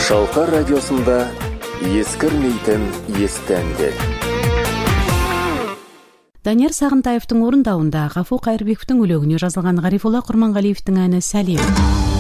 Шалқар радиосында ескірмейтін естәндер. Данияр Сағынтаевтың орындауында Ғафу Қайырбековтың өлеңіне жазылған Ғарифолла Құрманғалиевтің әні «Сәлем».